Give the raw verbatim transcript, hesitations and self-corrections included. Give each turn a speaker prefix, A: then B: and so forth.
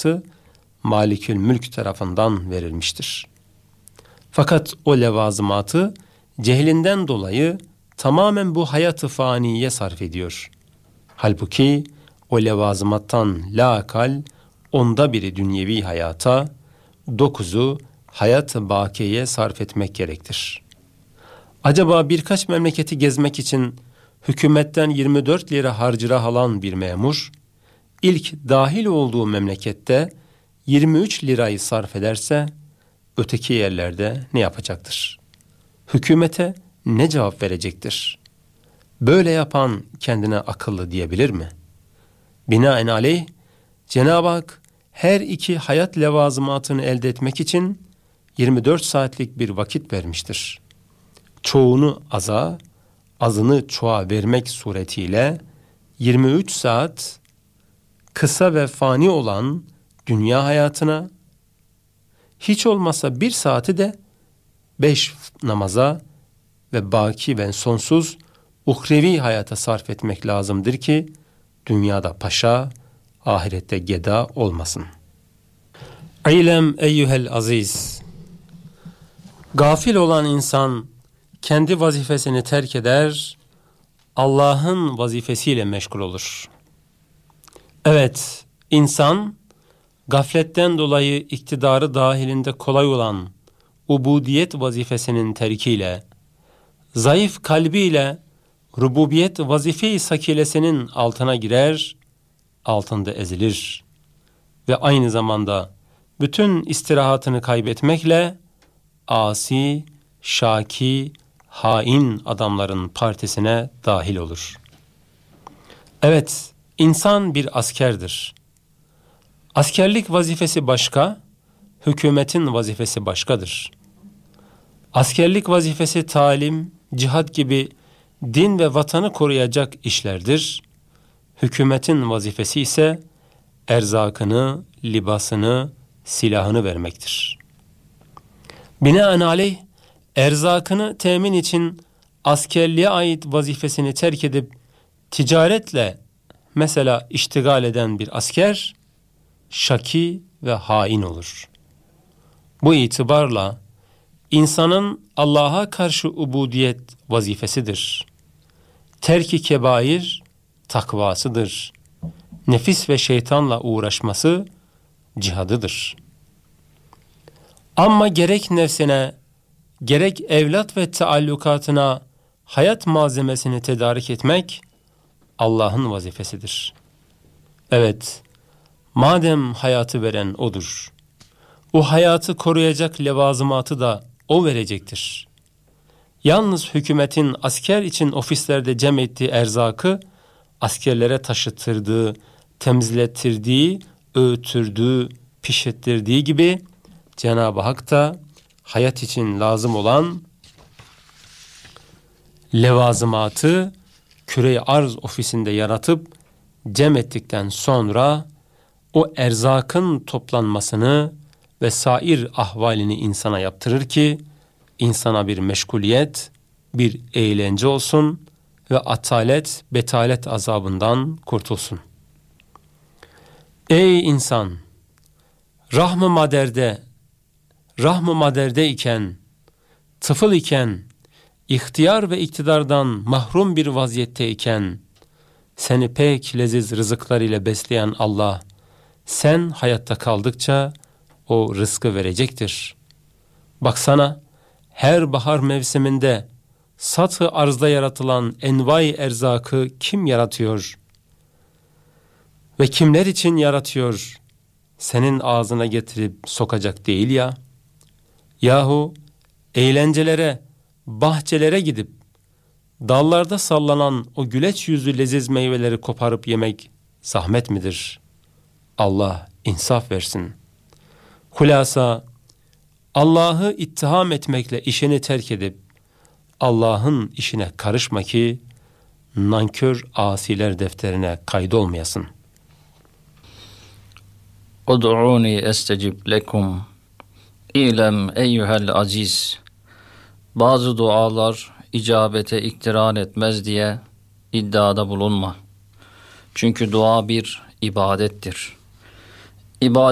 A: levazımatı Malikül Mülk tarafından verilmiştir. Fakat o levazımatı cehlinden dolayı tamamen bu hayat-ı faniye sarf ediyor. Halbuki o levazımattan lâkal onda biri dünyevi hayata, dokuzu hayat-ı bakiyeye sarf etmek gerektir. Acaba birkaç memleketi gezmek için hükümetten yirmi dört lira harcırah alan bir memur, ilk dahil olduğu memlekette yirmi üç lirayı sarf ederse, öteki yerlerde ne yapacaktır? Hükümete ne cevap verecektir? Böyle yapan kendine akıllı diyebilir mi? Binaenaleyh, Cenab-ı Hak her iki hayat levazımatını elde etmek için yirmi dört saatlik bir vakit vermiştir. Çoğunu aza, azını çoğa vermek suretiyle yirmi üç saat kısa ve fani olan dünya hayatına, hiç olmazsa bir saati de beş namaza ve baki ve sonsuz uhrevi hayata sarf etmek lazımdır ki dünyada paşa, ahirette geda olmasın. İlem eyyuhel aziz, gafil olan insan kendi vazifesini terk eder, Allah'ın vazifesiyle meşgul olur. Evet, insan gafletten dolayı iktidarı dahilinde kolay olan ubudiyet vazifesinin terkiyle, zayıf kalbiyle rububiyet vazife-i sakilesinin altına girer, altında ezilir ve aynı zamanda bütün istirahatını kaybetmekle asi, şaki, hain adamların partisine dahil olur. Evet, insan bir askerdir. Askerlik vazifesi başka, hükümetin vazifesi başkadır. Askerlik vazifesi talim, cihat gibi din ve vatanı koruyacak işlerdir. Hükümetin vazifesi ise erzakını, libasını, silahını vermektir. Binaenaleyh, erzakını temin için askerliğe ait vazifesini terk edip ticaretle mesela iştigal eden bir asker, şaki ve hain olur. Bu itibarla insanın Allah'a karşı ubudiyet vazifesidir. Terk-i kebair takvasıdır. Nefis ve şeytanla uğraşması cihadıdır. Ama gerek nefsine, gerek evlat ve taallukatına hayat malzemesini tedarik etmek Allah'ın vazifesidir. Evet, madem hayatı veren O'dur, o hayatı koruyacak levazımatı da O verecektir. Yalnız hükümetin asker için ofislerde cem ettiği erzakı askerlere taşıtırdığı, temizlettirdiği, öğütürdüğü, pişirttirdiği gibi Cenab-ı Hak da hayat için lazım olan levazımatı küre-i arz ofisinde yaratıp cem ettikten sonra o erzakın toplanmasını ve sair ahvalini insana yaptırır ki insana bir meşguliyet, bir eğlence olsun ve atalet, betalet azabından kurtulsun. Ey insan! Rahm-ı maderde, rahm-ı maderde iken, tıfıl iken, ihtiyar ve iktidardan mahrum bir vaziyetteyken, seni pek leziz rızıklar ile besleyen Allah, sen hayatta kaldıkça o rızkı verecektir. Baksana, her bahar mevsiminde satı arzda yaratılan envai erzakı kim yaratıyor? Ve kimler için yaratıyor? Senin ağzına getirip sokacak değil ya. Yahu eğlencelere, bahçelere gidip dallarda sallanan o güleç yüzlü leziz meyveleri koparıp yemek zahmet midir? Allah insaf versin. Hulasa Allah'ı ittiham etmekle işini terk edip Allah'ın işine karışma ki nankör asiler defterine kaydolmayasın.
B: Ud'uni estecib lekum. İlem eyyuhel aziz. Bazı dualar icabete iktirar etmez diye iddiada bulunma. Çünkü dua bir ibadettir. İbadet